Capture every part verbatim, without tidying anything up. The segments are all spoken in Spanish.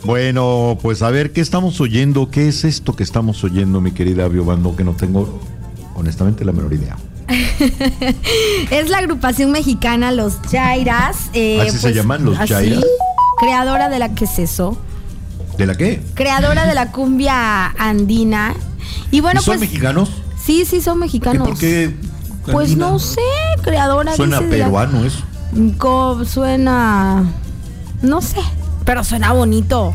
Bueno, pues a ver, ¿qué estamos oyendo? ¿Qué es esto que estamos oyendo, mi querida Biobando? Que no tengo, honestamente, la menor idea. Es la agrupación mexicana Los Jairas. Eh, ¿Así pues, se llaman, Los así, Jairas? Creadora de la, ¿qué es eso? ¿De la qué? Creadora de la cumbia andina. Y bueno, ¿Y son pues. mexicanos? Sí, sí, son mexicanos. ¿Y por qué? Pues andina? no sé, creadora. Suena dice, peruano eso. Co- suena. No sé, pero suena bonito.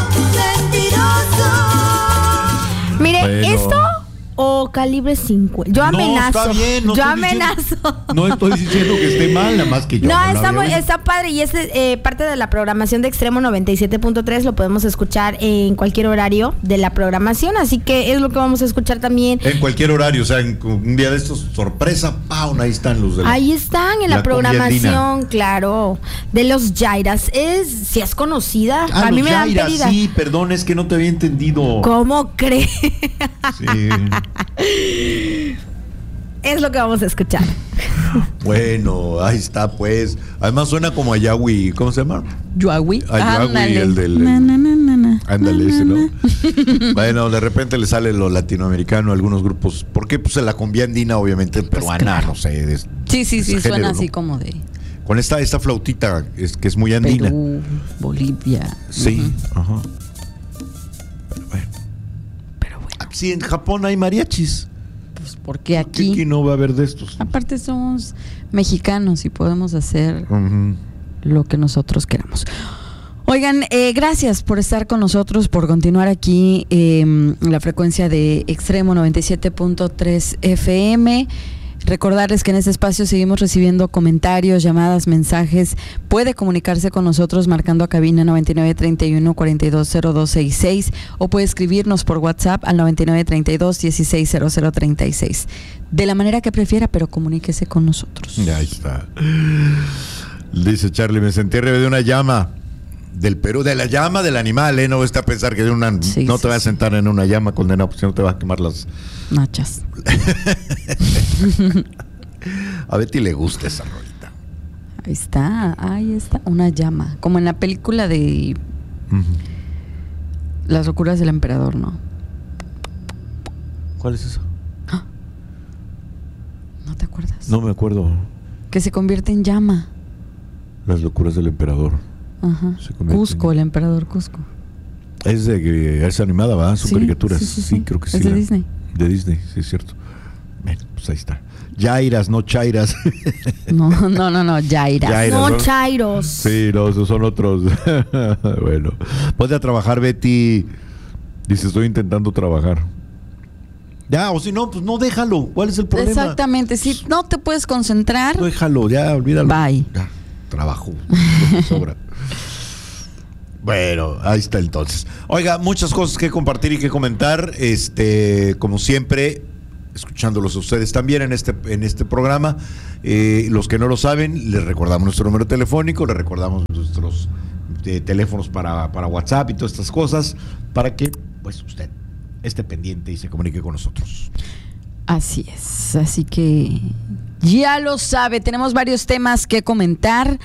Mire, Bueno. esto o calibre cincuenta. Yo amenazo. No, está bien, no yo estoy amenazo. Diciendo, no estoy diciendo que esté mal, nada más que yo. No, no está, la muy, veo. está padre y es eh, parte de la programación de Extremo noventa y siete punto tres. Lo podemos escuchar en cualquier horario de la programación, así que es lo que vamos a escuchar también. En cualquier horario, o sea, en un día de estos, sorpresa, ¡pau! Ahí están los de la, Ahí están en la, la programación, claro, de Los Jairas. Es, si es conocida, Ah, a mí los me dan Jairas, pedida. sí, perdón, es que no te había entendido. ¿Cómo crees? Sí. Es lo que vamos a escuchar. Bueno, ahí está, pues. Además suena como a Yahweh, ¿cómo se llama? Yuawi. A Yahweh, Ándale. el del... Na, na, na, na, na. Ándale, Na, ese, na, ¿no? na. Bueno, de repente le sale lo latinoamericano a algunos grupos. ¿Por qué? Pues la cumbia andina, obviamente, peruana, claro. no sé. De, Sí, sí, de sí, ese suena género, así ¿no? como de Con esta, esta flautita, es, que es muy andina. Perú, Bolivia. Sí, Ujú. ajá. Pero bueno. Pero bueno, Sí, en Japón hay mariachis. pues porque ¿Qué aquí, aquí no va a haber de estos? aparte somos mexicanos y podemos hacer Ujú. lo que nosotros queramos. Oigan, eh, gracias por estar con nosotros, por continuar aquí eh, en la frecuencia de Extremo noventa y siete punto tres F M. Recordarles que en este espacio seguimos recibiendo comentarios, llamadas, mensajes. Puede comunicarse con nosotros marcando a cabina noventa y nueve treinta y uno cuarenta y dos cero dos sesenta y seis o puede escribirnos por WhatsApp al noventa y nueve treinta y dos dieciséis cero cero treinta y seis. De la manera que prefiera, pero comuníquese con nosotros. Ya está. Dice Charlie, me sentí rebe de una llama del Perú, de la llama del animal, ¿eh? No está a pensar que de una, Sí, no sí, te vas a sí. sentar en una llama condenado, porque si no te vas a quemar las... Nachas. A Betty le gusta esa rolita. Ahí está, ahí está, una llama. Como en la película de Ujú. Las locuras del emperador, ¿no? ¿Cuál es eso? ¿No te acuerdas? No me acuerdo. Que se convierte en llama. Las locuras del emperador. Ajá. Se convierte Cusco, en- el emperador Cusco. Es de que es animada, ¿verdad? Son Sí, caricaturas. sí, Sí, sí, sí. creo que sí. Es de la- Disney. De Disney, sí, es cierto. Bueno, pues ahí está. Jairas, no Chairas. No, no, no, no, Yaira. Yaira. No, ¿no? Chairos. Sí, no, esos son otros. Bueno, ponte a trabajar, Betty. Dice, estoy intentando trabajar. Ya, o si no, pues no, déjalo. ¿Cuál es el problema? Exactamente, si no te puedes concentrar, No, déjalo, ya, olvídalo. Bye. Ya, trabajo. Lo que sobra. Bueno, ahí está entonces. Oiga, muchas cosas que compartir y que comentar. Este, como siempre, escuchándolos a ustedes también en este, en este programa. Eh, los que no lo saben, les recordamos nuestro número telefónico, les recordamos nuestros eh, teléfonos para, para WhatsApp y todas estas cosas, para que pues usted esté pendiente y se comunique con nosotros. así es. Así que ya lo sabe, tenemos varios temas que comentar.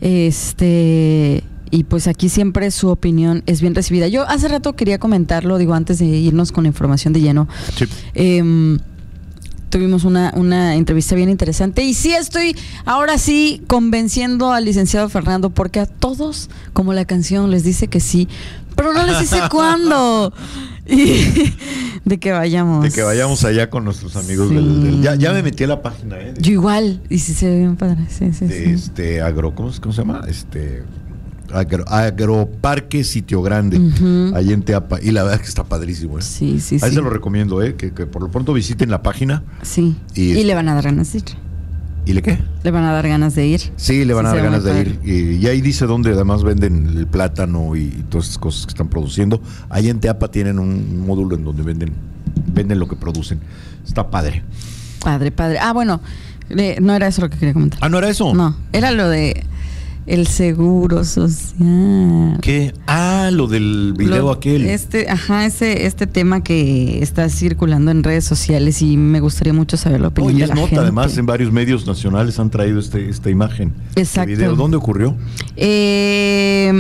Este. Y pues aquí siempre su opinión es bien recibida. Yo hace rato quería comentarlo, digo, antes de irnos con la información de lleno. Sí. Eh, tuvimos una, una entrevista bien interesante y sí estoy ahora sí convenciendo al licenciado Fernando, porque a todos, como la canción, les dice que sí, pero no les dice cuándo. Y de que vayamos. De que vayamos allá con nuestros amigos Sí. del, del- ya, ya me metí a la página, ¿eh? De, Yo igual, y sí se ve bien padre. Sí, sí, de sí. este agro, ¿cómo, es- cómo se llama? Este agro, Agroparque Sitio Grande, Ujú. ahí en Teapa, y la verdad es que está padrísimo, ¿eh? Sí, sí, Ahí sí. se lo recomiendo, ¿eh? Que, que por lo pronto visiten la página. Sí. Y Y, es- le van a dar ganas de ir. ¿Y le qué? Le van a dar ganas de ir. Sí, le van Sí, a se dar ve ganas muy de ir. Y, y ahí dice dónde además venden el plátano y, y todas esas cosas que están produciendo. Ahí en Teapa tienen un módulo en donde venden, venden lo que producen. Está padre. Padre, padre. Ah, bueno, eh, no era eso lo que quería comentar. Ah, ¿no era eso? No, era lo de el seguro social. ¿Qué? Ah, lo del video Lo- aquel. Este, ajá, ese, este tema que está circulando en redes sociales y me gustaría mucho saber la opinión Oye, de es la nota, gente. además en varios medios nacionales han traído este, esta imagen. Exacto. Este video. ¿Dónde ocurrió? Eh,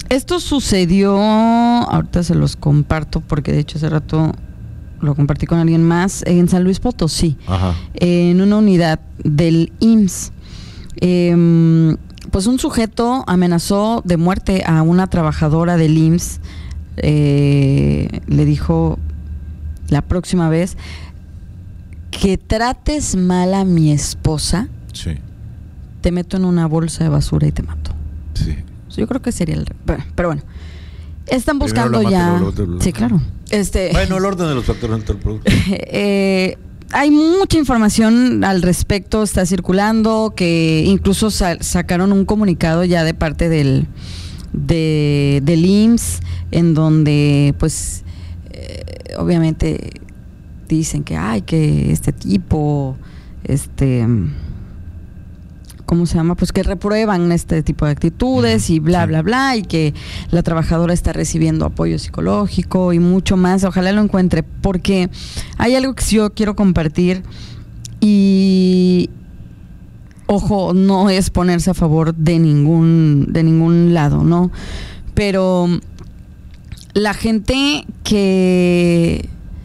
Esto sucedió, ahorita se los comparto porque de hecho hace rato lo compartí con alguien más, en San Luis Potosí, Ajá. en una unidad del I M S S. Eh, pues un sujeto amenazó de muerte a una trabajadora del I M S S. Eh, le dijo la próxima vez que trates mal a mi esposa, sí, te meto en una bolsa de basura y te mato. Sí. Yo creo que sería el... Pero bueno, están buscando Primero la ya... mata, luego te lo- Sí, claro. Este, Bueno, el orden de los factores dentro del producto. eh, hay mucha información al respecto, está circulando, que incluso sa- sacaron un comunicado ya de parte del, de, del I M S S, en donde pues eh, obviamente dicen que ay, que este tipo, este... ¿cómo se llama? Pues que reprueban este tipo de actitudes y bla, sí. bla, bla, y que la trabajadora está recibiendo apoyo psicológico y mucho más. Ojalá lo encuentre, porque hay algo que sí yo quiero compartir y, ojo, no es ponerse a favor de ningún, de ningún lado, ¿no? Pero la gente que...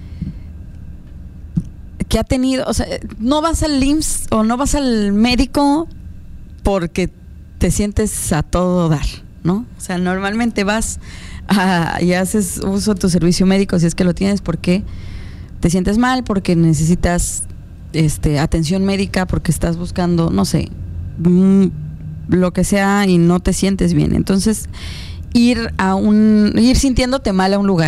que ha tenido, o sea, no vas al I M S S o no vas al médico porque te sientes a todo dar, ¿no? O sea, normalmente vas a, y haces uso de tu servicio médico si es que lo tienes porque te sientes mal, porque necesitas este atención médica, porque estás buscando, no sé, mm, lo que sea y no te sientes bien. Entonces, ir a un ir sintiéndote mal a un lugar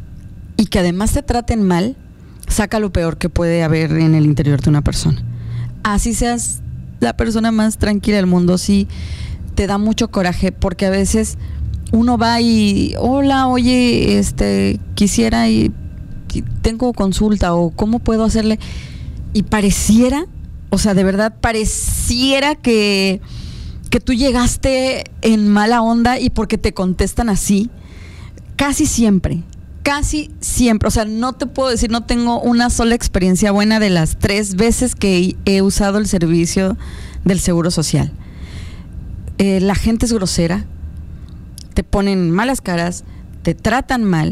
y que además te traten mal, saca lo peor que puede haber en el interior de una persona. Así seas la persona más tranquila del mundo, sí te da mucho coraje, porque a veces uno va y, hola, oye, este, quisiera y, y tengo consulta, o cómo puedo hacerle, y pareciera, o sea, de verdad pareciera que, que tú llegaste en mala onda y porque te contestan así, casi siempre. Casi siempre, o sea, no te puedo decir, no tengo una sola experiencia buena de las tres veces que he usado el servicio del Seguro Social. Eh, la gente es grosera, te ponen malas caras, te tratan mal,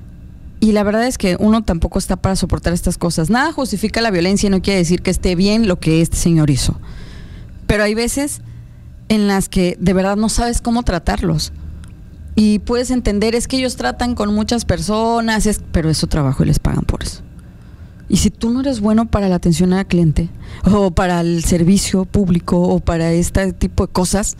y la verdad es que uno tampoco está para soportar estas cosas. Nada justifica la violencia y no quiere decir que esté bien lo que este señor hizo. Pero hay veces en las que de verdad no sabes cómo tratarlos. Y puedes entender, es que ellos tratan con muchas personas, es, pero es su trabajo y les pagan por eso. Y si tú no eres bueno para la atención al cliente, o para el servicio público, o para este tipo de cosas,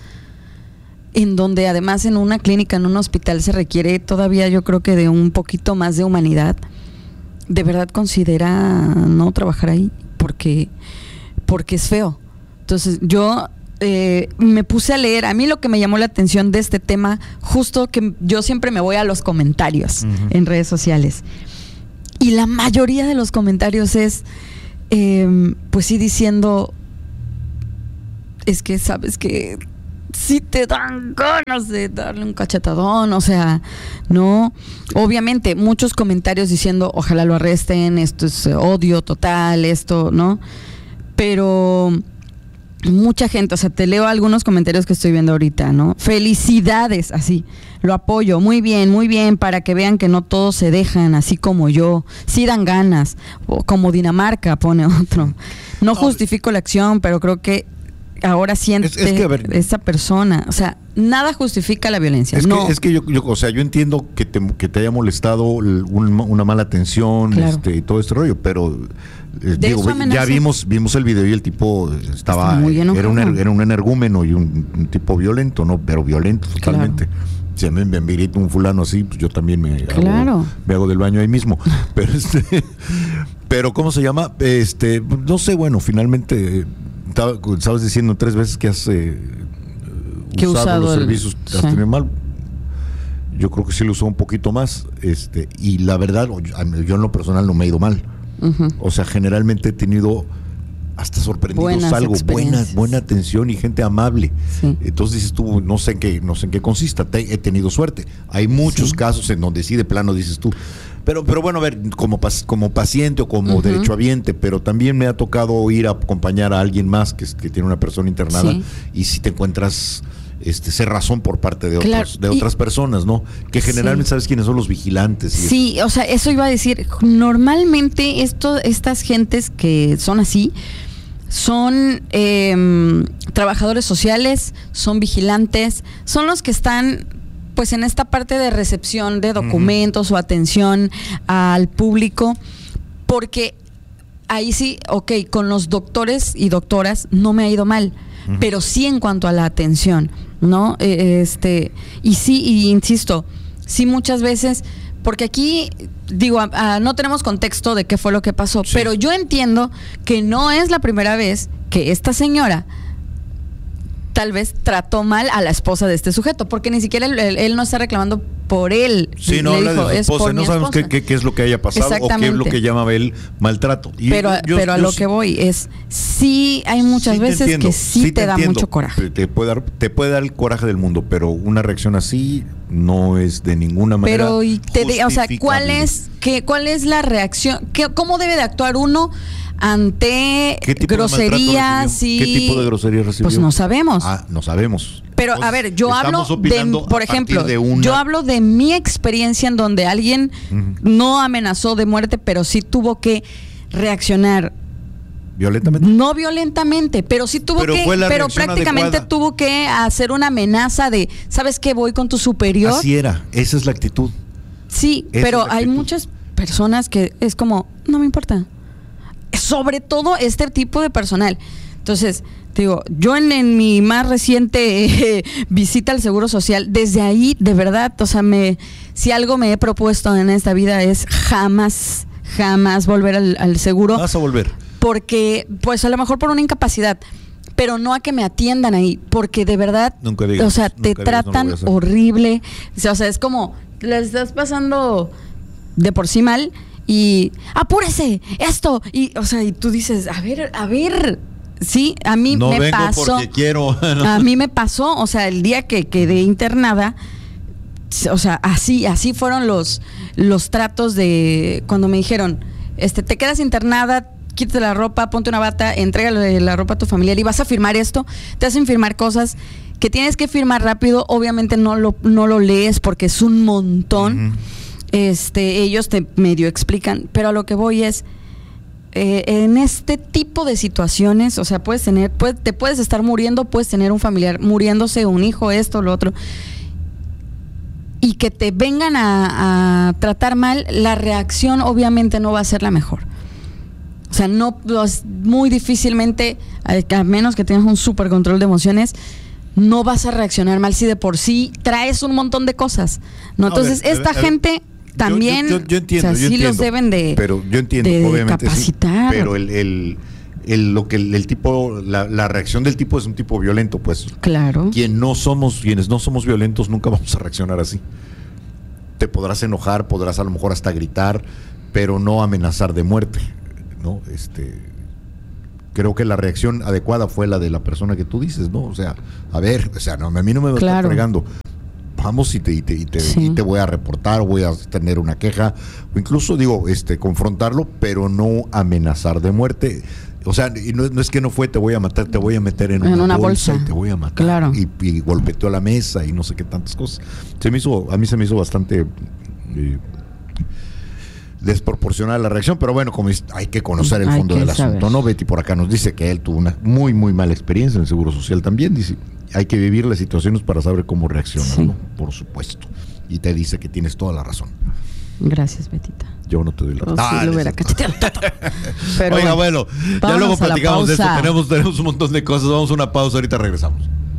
en donde además en una clínica, en un hospital se requiere todavía, yo creo que de un poquito más de humanidad, de verdad considera no trabajar ahí, porque, porque es feo. Entonces yo... Eh, me puse a leer, a mí lo que me llamó la atención de este tema, justo que yo siempre me voy a los comentarios uh-huh. en redes sociales, y la mayoría de los comentarios es eh, pues sí diciendo, es que sabes que sí te dan ganas de darle un cachetadón, o sea, no, obviamente muchos comentarios diciendo ojalá lo arresten, esto es odio total, esto, ¿no? Pero mucha gente, o sea, te leo algunos comentarios que estoy viendo ahorita, ¿no? Felicidades, así, lo apoyo, muy bien, muy bien, para que vean que no todos se dejan, así como yo, sí dan ganas, o como Dinamarca, pone otro. No justifico la acción, pero creo que ahora siente es, es que, a ver, esa persona, o sea, nada justifica la violencia. Es no. que, es que yo, yo, o sea, yo entiendo que te, que te haya molestado un, una mala atención, claro. este, y todo este rollo, pero eh, digo, ya vimos vimos el video y el tipo estaba, muy era, un, era un energúmeno y un, un tipo violento, ¿no? Pero violento totalmente. Claro. Si a mí me grita un fulano así, pues yo también me, claro. hago, me hago del baño ahí mismo. Pero este, pero ¿cómo se llama? Este, no sé, bueno, finalmente estabas diciendo tres veces que has eh, que usado, usado los el, servicios, sí. has tenido mal. Yo creo que sí lo usó un poquito más, este, y la verdad, yo en lo personal no me he ido mal. Uh-huh. O sea, generalmente he tenido hasta sorprendidos Buenas algo, buena, buena atención y gente amable. Sí. Entonces dices tú, no sé en qué, no sé en qué consista, te, he tenido suerte. Hay muchos sí. casos en donde sí de plano dices tú, pero, pero bueno, a ver, como, como paciente o como uh-huh. derechohabiente, pero también me ha tocado ir a acompañar a alguien más que, que tiene una persona internada, sí. y si te encuentras este cerrazón por parte de, Claro, otros, de y- otras personas, ¿no? Que generalmente Sí. sabes quiénes son los vigilantes. y Sí, o sea, eso iba a decir. Normalmente esto, estas gentes que son así son eh, trabajadores sociales, son vigilantes, son los que están pues en esta parte de recepción de documentos uh-huh. o atención al público, porque ahí sí, ok, con los doctores y doctoras no me ha ido mal, uh-huh. pero sí en cuanto a la atención, ¿no? Eh, este, y sí, y insisto, sí muchas veces, porque aquí, digo, a, a, no tenemos contexto de qué fue lo que pasó, sí. pero yo entiendo que no es la primera vez que esta señora tal vez trató mal a la esposa de este sujeto, porque ni siquiera él, él, él no está reclamando por él. Sí, no habla dijo, de su esposa, no sabemos qué, qué, qué es lo que haya pasado o qué es lo que llamaba él maltrato. Y pero yo, pero a yo, lo yo, que voy es, sí hay muchas sí veces entiendo, que sí, sí te, te da entiendo, mucho coraje. Te puede, dar, te puede dar el coraje del mundo, pero una reacción así no es de ninguna manera Pero, y te de, o sea, ¿cuál es, qué, cuál es la reacción? ¿Qué, ¿Cómo debe de actuar uno ante groserías y qué tipo de groserías recibió? Pues no sabemos. Ah, no sabemos. Pero pues, a ver, yo hablo de, por ejemplo, de una... yo hablo de mi experiencia en donde alguien uh-huh. no amenazó de muerte, pero sí tuvo que reaccionar violentamente. No violentamente, pero sí tuvo pero que, pero prácticamente adecuada. tuvo que hacer una amenaza de, ¿sabes qué? Voy con tu superior. Así era, esa es la actitud. Sí, esa pero hay muchas personas que es como, no me importa. Sobre todo este tipo de personal. Entonces, te digo, yo en, en mi más reciente eh, visita al Seguro Social, desde ahí, de verdad, o sea, me, si algo me he propuesto en esta vida es jamás, jamás volver al, al seguro. Vas a volver. Porque, pues a lo mejor por una incapacidad, pero no a que me atiendan ahí, porque de verdad, nunca digas, o sea, te nunca tratan digas, no horrible. O sea, es como, le estás pasando de por sí mal y apúrese, esto, y o sea, y tú dices, a ver, a ver, sí, a mí no me vengo pasó, porque quiero. No. A mí me pasó, o sea, el día que quedé internada, o sea, así, así fueron los, los tratos de cuando me dijeron, este, te quedas internada, quítate la ropa, ponte una bata, entrégale la ropa a tu familiar y vas a firmar esto, te hacen firmar cosas que tienes que firmar rápido, obviamente no lo, no lo lees porque es un montón. Uh-huh. Este, ellos te medio explican, pero a lo que voy es, eh, en este tipo de situaciones, o sea, puedes tener, puedes, te puedes estar muriendo, puedes tener un familiar muriéndose, un hijo, esto, lo otro, y que te vengan a, a tratar mal, la reacción obviamente no va a ser la mejor. O sea, no, muy difícilmente, a menos que tengas un súper control de emociones, no vas a reaccionar mal si de por sí traes un montón de cosas, ¿no? Entonces, ver, esta ver, gente también, yo, yo, yo entiendo, o sea, yo sí entiendo, los deben de, pero yo entiendo, de obviamente capacitar. Sí, pero el, el, el, lo que el, el tipo, la, la reacción del tipo es un tipo violento, pues. Claro. Quien no somos, quienes no somos violentos, nunca vamos a reaccionar así. Te podrás enojar, podrás a lo mejor hasta gritar, pero no amenazar de muerte, ¿no? Este, creo que la reacción adecuada fue la de la persona que tú dices, ¿no? O sea, a ver, o sea, no, a mí no me va claro. a estar fregando. Vamos y te, y te, y te, sí. y te voy a reportar, voy a tener una queja, o incluso, digo, este, confrontarlo, pero no amenazar de muerte. O sea, y no, no es que no fue, te voy a matar, te voy a meter en, en una, una bolsa, bolsa y te voy a matar. Claro. Y, y golpeteó la mesa y no sé qué tantas cosas. Se me hizo, a mí se me hizo bastante eh, desproporcionada la reacción, pero bueno, como es, hay que conocer el fondo del saber. asunto, ¿no? Betty por acá nos dice que él tuvo una muy, muy mala experiencia en el Seguro Social también, dice, hay que vivir las situaciones para saber cómo reaccionar, sí. ¿no? Por supuesto. Y te dice que tienes toda la razón. Gracias, Betita. Yo no te doy la razón. Oh, sí, ah, lo hubiera Pero Oiga, bueno, ya luego platicamos de esto, tenemos, tenemos un montón de cosas, vamos a una pausa, ahorita regresamos.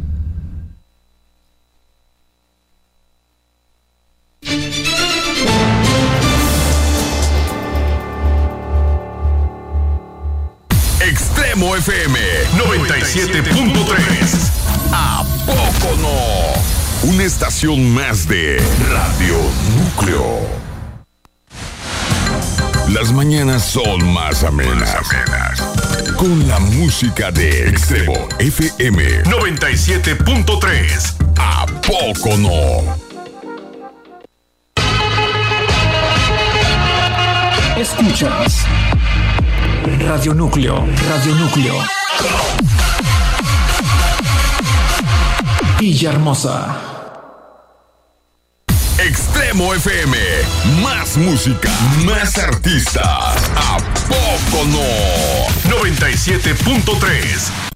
Extremo F M noventa y siete punto tres. ¿A poco no? Una estación más de Radio Núcleo. Las mañanas son más amenas, más amenas. Con la música de Extremo F M noventa y siete punto tres. ¿A poco no? Escuchas Radio Núcleo, Radio Núcleo. Villahermosa. Extremo F M, más música, más artistas. ¿A poco no? noventa y siete punto tres.